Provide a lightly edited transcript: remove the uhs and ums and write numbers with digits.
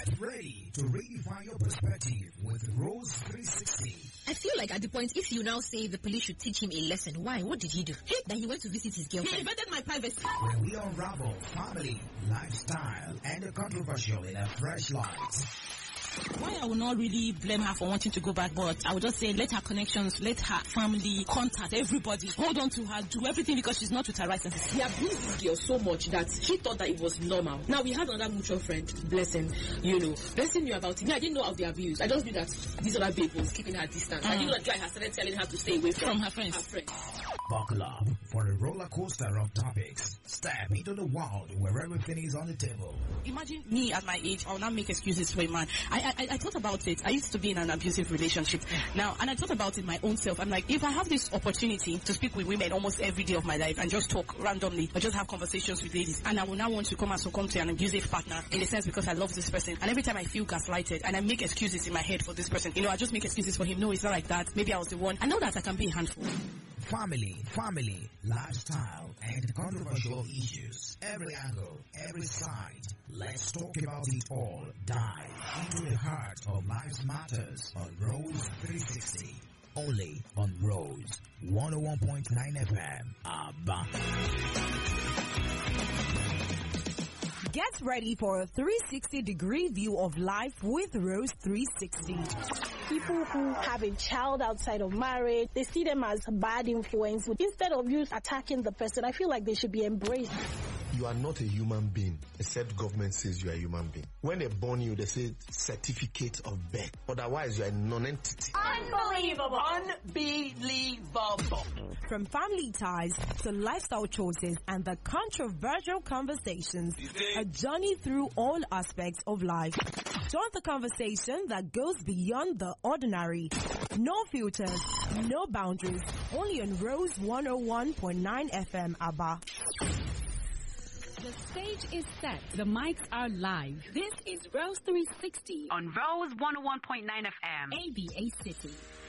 Get ready to redefine your perspective with Rose 360. I feel like at the point, if you now say the police should teach him a lesson, why? What did he do? That he went to visit his girlfriend. He invaded my privacy. Where we unravel family, lifestyle, and the controversial in a fresh light. Why I will not really blame her for wanting to go back, but I would just say let her connections, let her family contact everybody, hold on to her, do everything because she's not with her right senses. He abused this girl so much that she thought that it was normal. Now we have another mutual friend, Blessing, Blessing knew about it. I didn't know of the abuse. I just knew that this other babe was keeping her distance. I knew that guy had started telling her to stay away from her friends. Buckle up for a roller coaster of topics. Step into the world where everything is on the table. Imagine me at my age, I will not make excuses for a man. I thought about it. I used to be in an abusive relationship now, and I thought about it my own self. I'm like, if I have this opportunity to speak with women almost every day of my life and just talk randomly or just have conversations with ladies, and I will now want to come and succumb to an abusive partner in the sense because I love this person, and every time I feel gaslighted and I make excuses in my head for this person, I just make excuses for him. No, it's not like that. Maybe I was the one. I know that I can be a handful. Family, lifestyle, and controversial issues. Every angle, every side. Let's talk about it all. Dive into the heart of life's matters on Rose 360. Only on Rose 101.9 FM. Get ready for a 360-degree view of life with Rose 360. People who have a child outside of marriage, they see them as bad influence. Instead of you attacking the person, I feel like they should be embraced. You are not a human being, except government says you are a human being. When they born you, they say certificate of birth. Otherwise, you are a non-entity. Unbelievable. Unbelievable. From family ties to lifestyle choices and the controversial conversations, a journey through all aspects of life. Join the conversation that goes beyond the ordinary. No filters, no boundaries, only on Rose 101.9 FM, Abba. The stage is set. The mics are live. This is Rose 360 on Rose 101.9 FM, ABA City.